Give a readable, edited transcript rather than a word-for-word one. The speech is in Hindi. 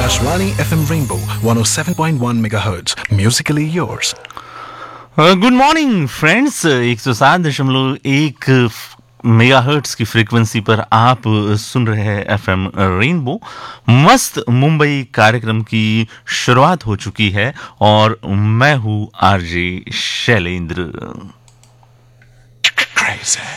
Akashvani FM Rainbow 107.1 MHz. Musically yours. Good morning friends, 107.1 megahertz की फ्रीक्वेंसी पर आप सुन रहे हैं एफएम रेनबो। मस्त मुंबई कार्यक्रम की शुरुआत हो चुकी है और मैं हूं आरजे शैलेंद्र। Crazy.